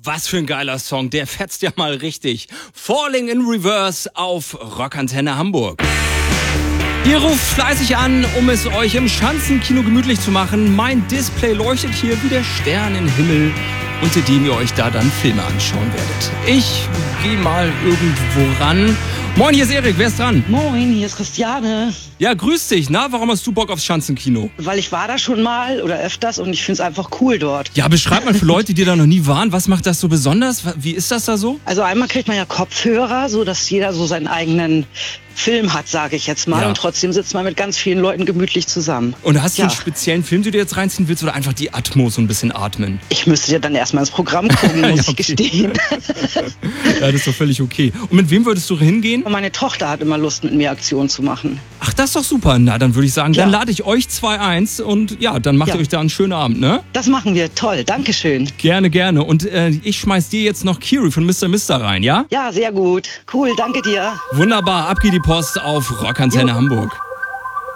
Was für ein geiler Song, der fetzt ja mal richtig. Falling in Reverse auf Rockantenne Hamburg. Ihr ruft fleißig an, um es euch im Schanzenkino gemütlich zu machen. Mein Display leuchtet hier wie der Stern im Himmel, unter dem ihr euch da dann Filme anschauen werdet. Ich gehe mal irgendwo ran. Moin, hier ist Erik, wer ist dran? Moin, hier ist Christiane. Ja, grüß dich. Na, warum hast du Bock aufs Schanzenkino? Weil ich war da schon mal oder öfters und ich finde es einfach cool dort. Ja, beschreib mal für Leute, die da noch nie waren, was macht das so besonders? Wie ist das da so? Also einmal kriegt man ja Kopfhörer, so dass jeder so seinen eigenen Film hat, sage ich jetzt mal. Ja. Und trotzdem sitzt man mit ganz vielen Leuten gemütlich zusammen. Und hast du Ja. einen speziellen Film, den du jetzt reinziehen willst, oder einfach die Atmos so ein bisschen atmen? Ich müsste ja dann erstmal ins Programm gucken, muss Ja, okay. ich gestehen. Ja, das ist doch völlig okay. Und mit wem würdest du hingehen? Und meine Tochter hat immer Lust, mit mir Aktionen zu machen. Ach, das ist doch super. Na, dann würde ich sagen, dann Ja. lade ich euch zwei eins und ja, dann macht Ja. ihr euch da einen schönen Abend, ne? Das machen wir. Toll. Dankeschön. Gerne, gerne. Und ich schmeiß dir jetzt noch Kiri von Mr. Mister rein, ja? Ja, sehr gut. Cool. Danke dir. Wunderbar. Ab geht die Post auf Rockantenne Hamburg.